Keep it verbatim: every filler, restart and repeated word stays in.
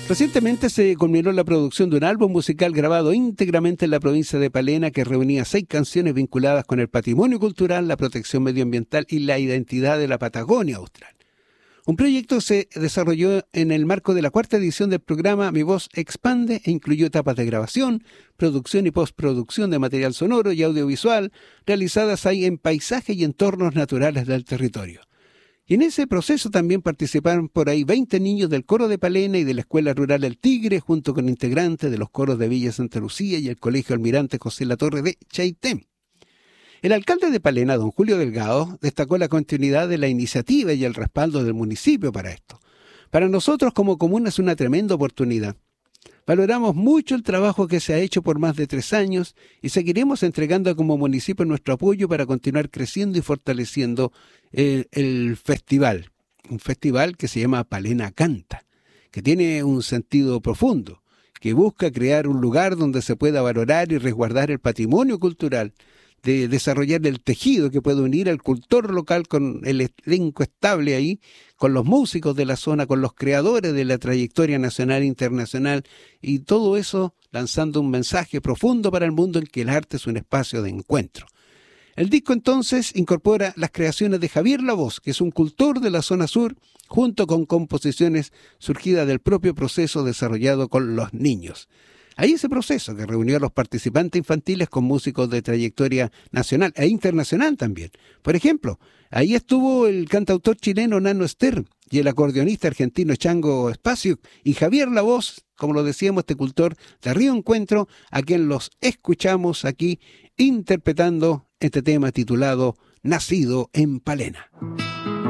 Recientemente se culminó la producción de un álbum musical grabado íntegramente en la provincia de Palena que reunía seis canciones vinculadas con el patrimonio cultural, la protección medioambiental y la identidad de la Patagonia Austral. Un proyecto se desarrolló en el marco de la cuarta edición del programa Mi Voz Expande e incluyó etapas de grabación, producción y postproducción de material sonoro y audiovisual realizadas ahí en paisajes y entornos naturales del territorio. Y en ese proceso también participaron por ahí veinte niños del coro de Palena y de la Escuela Rural El Tigre, junto con integrantes de los coros de Villa Santa Lucía y el Colegio Almirante José Latorre de Chaitén. El alcalde de Palena, don Julio Delgado, destacó la continuidad de la iniciativa y el respaldo del municipio para esto. Para nosotros como comuna es una tremenda oportunidad. Valoramos mucho el trabajo que se ha hecho por más de tres años y seguiremos entregando como municipio nuestro apoyo para continuar creciendo y fortaleciendo el, el festival. Un festival que se llama Palena Canta, que tiene un sentido profundo, que busca crear un lugar donde se pueda valorar y resguardar el patrimonio cultural, de desarrollar el tejido que puede unir al cultor local con el elenco estable ahí, con los músicos de la zona, con los creadores de la trayectoria nacional e internacional, y todo eso lanzando un mensaje profundo para el mundo en que el arte es un espacio de encuentro. El disco entonces incorpora las creaciones de Javier Lavoz, que es un cultor de la zona sur, junto con composiciones surgidas del propio proceso desarrollado con los niños. Hay ese proceso que reunió a los participantes infantiles con músicos de trayectoria nacional e internacional también. Por ejemplo, ahí estuvo el cantautor chileno Nano Ester y el acordeonista argentino Chango Espacio y Javier Lavoz, como lo decíamos, este cultor de Río Encuentro, a quien los escuchamos aquí interpretando este tema titulado Nacido en Palena.